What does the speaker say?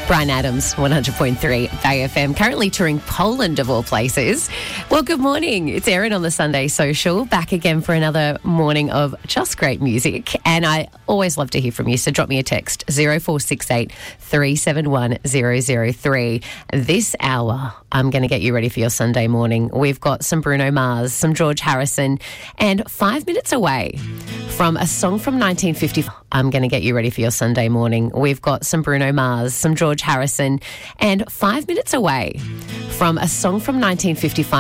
Bryan Adams, 100.3 Bay FM, currently touring Poland of all places. Well, good morning. It's Erin on the Sunday Social, back again for another morning of just great music. And I always love to hear from you, so drop me a text, 0468 371 003. This hour, I'm going to get you ready for your Sunday morning. We've got some Bruno Mars, some George Harrison, and 5 minutes away from a song from 1955. I'm going to get you ready for your Sunday morning. We've got some Bruno Mars, some George Harrison, and 5 minutes away from a song from 1955.